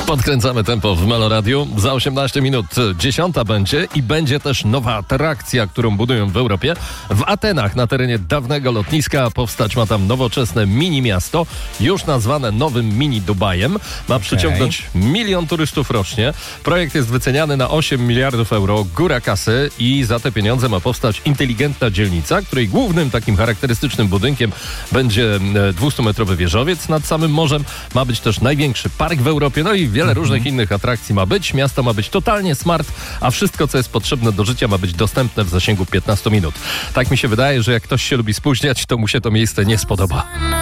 Podkręcamy tempo w Meloradiu. Za 18 minut 10 będzie i będzie też nowa atrakcja, którą budują w Europie. W Atenach, na terenie dawnego lotniska, powstać ma tam nowoczesne mini miasto, już nazwane nowym mini Dubajem. Ma przyciągnąć 1 milion turystów rocznie. Projekt jest wyceniany na 8 miliardów euro, góra kasy, i za te pieniądze ma powstać inteligentna dzielnica, której głównym takim charakterystycznym budynkiem będzie 200-metrowy wieżowiec nad samym morzem. Ma być też największy park w Europie, no i wiele różnych innych atrakcji ma być. Miasto ma być totalnie smart, a wszystko, co jest potrzebne do życia, ma być dostępne w zasięgu 15 minut. Tak mi się wydaje, że jak ktoś się lubi spóźniać, to mu się to miejsce nie spodoba.